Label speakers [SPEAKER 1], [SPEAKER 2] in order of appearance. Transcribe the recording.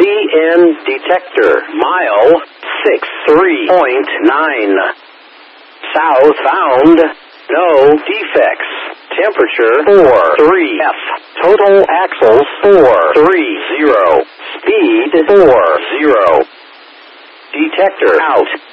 [SPEAKER 1] CN detector. Mile 63.9. Southbound. No defects. Temperature 43F. Total axles 430. Speed 40. Detector out.